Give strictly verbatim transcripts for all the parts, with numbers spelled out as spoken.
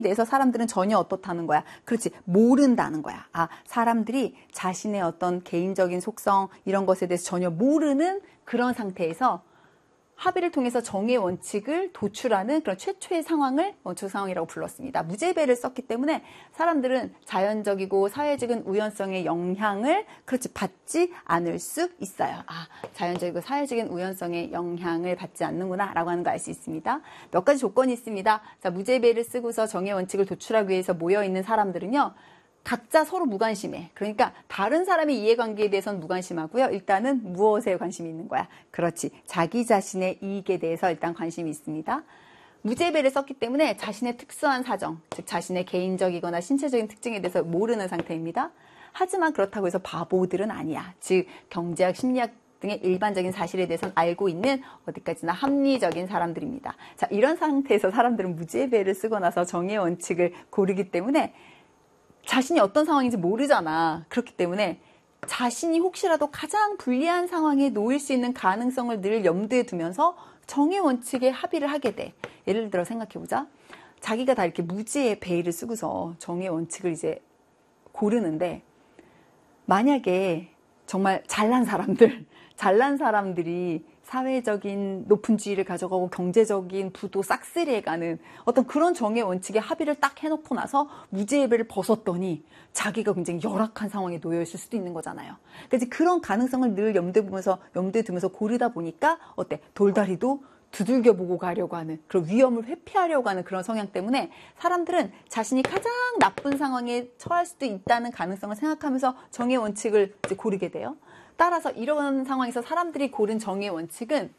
대해서 사람들은 전혀 어떻다는 거야. 그렇지, 모른다는 거야. 아, 사람들이 자신의 어떤 개인적인 속성 이런 것에 대해서 전혀 모르는 그런 상태에서 합의를 통해서 정의의 원칙을 도출하는 그런 최초의 상황을 원초 상황이라고 불렀습니다. 무죄배를 썼기 때문에 사람들은 자연적이고 사회적인 우연성의 영향을 그렇지 받지 않을 수 있어요. 아, 자연적이고 사회적인 우연성의 영향을 받지 않는구나 라고 하는 거 알 수 있습니다. 몇 가지 조건이 있습니다. 자, 무죄배를 쓰고서 정의의 원칙을 도출하기 위해서 모여있는 사람들은요, 각자 서로 무관심해. 그러니까 다른 사람의 이해관계에 대해서는 무관심하고요. 일단은 무엇에 관심이 있는 거야? 그렇지. 자기 자신의 이익에 대해서 일단 관심이 있습니다. 무죄배를 썼기 때문에 자신의 특수한 사정, 즉 자신의 개인적이거나 신체적인 특징에 대해서 모르는 상태입니다. 하지만 그렇다고 해서 바보들은 아니야. 즉 경제학, 심리학 등의 일반적인 사실에 대해서는 알고 있는 어디까지나 합리적인 사람들입니다. 자, 이런 상태에서 사람들은 무죄배를 쓰고 나서 정의의 원칙을 고르기 때문에 자신이 어떤 상황인지 모르잖아. 그렇기 때문에 자신이 혹시라도 가장 불리한 상황에 놓일 수 있는 가능성을 늘 염두에 두면서 정의 원칙에 합의를 하게 돼. 예를 들어 생각해보자. 자기가 다 이렇게 무지의 배를 쓰고서 정의 원칙을 이제 고르는데, 만약에 정말 잘난 사람들, 잘난 사람들이 사회적인 높은 지위를 가져가고 경제적인 부도 싹쓸이해가는 어떤 그런 정의 원칙에 합의를 딱 해놓고 나서 무죄의 배를 벗었더니 자기가 굉장히 열악한 상황에 놓여 있을 수도 있는 거잖아요. 그래서 그런 가능성을 늘 염두에 보면서 염두에 두면서 고르다 보니까 어때? 돌다리도 두들겨 보고 가려고 하는 그런 위험을 회피하려고 하는 그런 성향 때문에 사람들은 자신이 가장 나쁜 상황에 처할 수도 있다는 가능성을 생각하면서 정의 원칙을 이제 고르게 돼요. 따라서 이런 상황에서 사람들이 고른 정의의 원칙은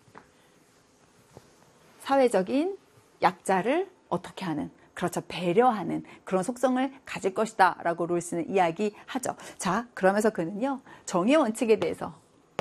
사회적인 약자를 어떻게 하는, 그렇죠, 배려하는 그런 속성을 가질 것이다 라고 롤스는 이야기하죠. 자, 그러면서 그는요, 정의의 원칙에 대해서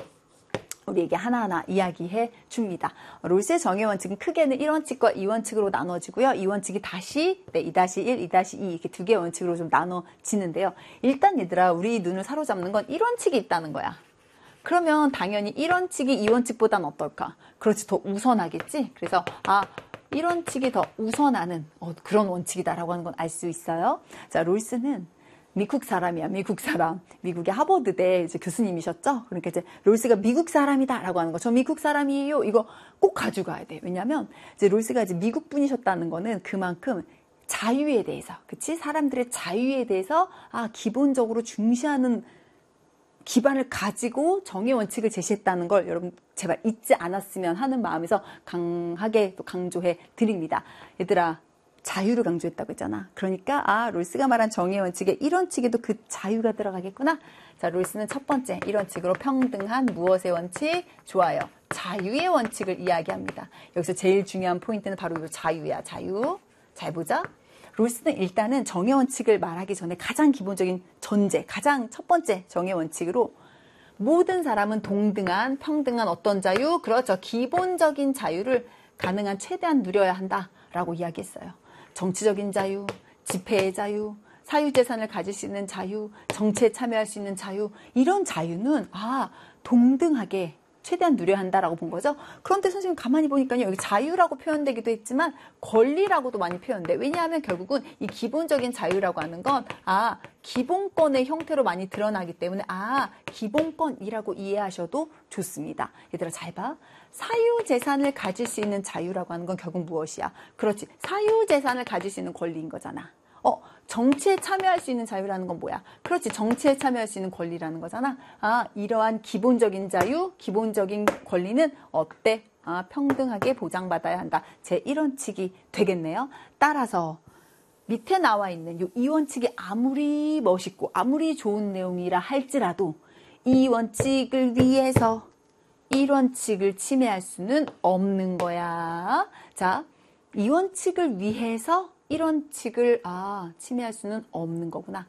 우리에게 하나하나 이야기해 줍니다. 롤스의 정의의 원칙은 크게는 일 원칙과 이 원칙으로 나눠지고요. 이 원칙이 다시 네, 이 다시 일, 이 다시 이 이렇게 두 개의 원칙으로 좀 나눠지는데요. 일단 얘들아, 우리 눈을 사로잡는 건 일 원칙이 있다는 거야. 그러면 당연히 일 원칙이 이 원칙보단 어떨까? 그렇지, 더 우선하겠지? 그래서 아, 일 원칙이 더 우선하는 어, 그런 원칙이다라고 하는 건 알 수 있어요. 자, 롤스는 미국 사람이야, 미국 사람. 미국의 하버드대 이제 교수님이셨죠? 그러니까 이제 롤스가 미국 사람이다라고 하는 거, 저 미국 사람이에요. 이거 꼭 가져가야 돼. 왜냐면 이제 롤스가 이제 미국 분이셨다는 거는 그만큼 자유에 대해서, 그치? 사람들의 자유에 대해서 아, 기본적으로 중시하는 기반을 가지고 정의 원칙을 제시했다는 걸 여러분 제발 잊지 않았으면 하는 마음에서 강하게 또 강조해 드립니다. 얘들아, 자유를 강조했다고 했잖아. 그러니까 아, 롤스가 말한 정의 원칙에 일 원칙에도 그 자유가 들어가겠구나. 자, 롤스는 첫 번째 일 원칙으로 평등한 무엇의 원칙? 좋아요. 자유의 원칙을 이야기합니다. 여기서 제일 중요한 포인트는 바로 이 자유야. 자유. 잘 보자. 롤스는 일단은 정의 원칙을 말하기 전에 가장 기본적인 전제, 가장 첫 번째 정의 원칙으로 모든 사람은 동등한, 평등한 어떤 자유, 그렇죠, 기본적인 자유를 가능한 최대한 누려야 한다라고 이야기했어요. 정치적인 자유, 집회의 자유, 사유재산을 가질 수 있는 자유, 정치에 참여할 수 있는 자유, 이런 자유는 아, 동등하게 최대한 누려야 한다라고 본 거죠. 그런데 선생님 가만히 보니까요, 여기 자유라고 표현되기도 했지만 권리라고도 많이 표현돼. 왜냐하면 결국은 이 기본적인 자유라고 하는 건 아, 기본권의 형태로 많이 드러나기 때문에 아, 기본권이라고 이해하셔도 좋습니다. 얘들아 잘 봐. 사유재산을 가질 수 있는 자유라고 하는 건 결국 무엇이야? 그렇지, 사유재산을 가질 수 있는 권리인 거잖아. 어, 정치에 참여할 수 있는 자유라는 건 뭐야? 그렇지, 정치에 참여할 수 있는 권리라는 거잖아. 아, 이러한 기본적인 자유, 기본적인 권리는 어때? 아, 평등하게 보장받아야 한다. 제일 원칙이 되겠네요. 따라서 밑에 나와 있는 이 이 원칙이 아무리 멋있고 아무리 좋은 내용이라 할지라도 이 원칙을 위해서 일 원칙을 침해할 수는 없는 거야. 자, 이 원칙을 위해서 일 원칙을 아, 침해할 수는 없는 거구나.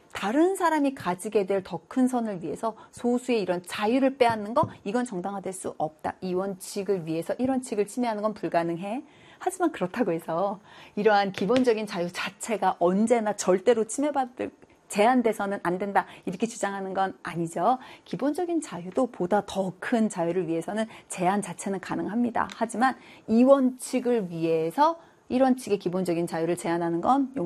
다른 사람이 가지게 될 더 큰 선을 위해서 소수의 이런 자유를 빼앗는 거, 이건 정당화될 수 없다. 이 원칙을 위해서 일 원칙을 침해하는 건 불가능해. 하지만 그렇다고 해서 이러한 기본적인 자유 자체가 언제나 절대로 침해받을 제한돼서는 안 된다, 이렇게 주장하는 건 아니죠. 기본적인 자유도 보다 더 큰 자유를 위해서는 제한 자체는 가능합니다. 하지만 이 원칙을 위해서 일 원칙의 기본적인 자유를 제한하는 건